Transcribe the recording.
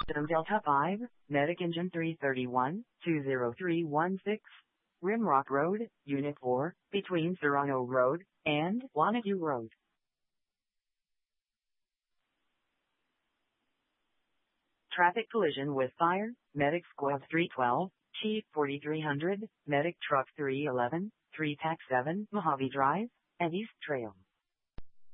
Sim Delta 5, Medic Engine 331, 20316, Rimrock Road, Unit 4, between Serrano Road and Wanahue Road. Traffic collision with fire, Medic Squad 312, Chief 4300, Medic Truck 311, 3 Tac 7, Mojave Drive, and East Trail.